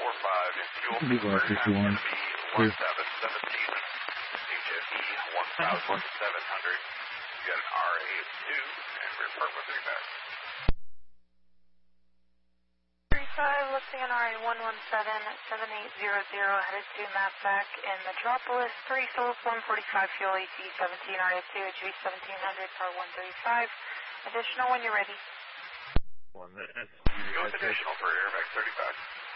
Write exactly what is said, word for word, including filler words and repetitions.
four five in fuel. Leave off if you want. one seven seventeen, H F E one thousand seven hundred. You got an R A of two, and rear park with three back. three five, lifting an R A one one seven, seven eight zero zero, headed to Mapback in Metropolis, three souls, one forty-five fuel, A C seventeen, R A two, H V seventeen hundred, car one thirty-five. Additional when you're ready. One minute. Go with additional for airback thirty-five.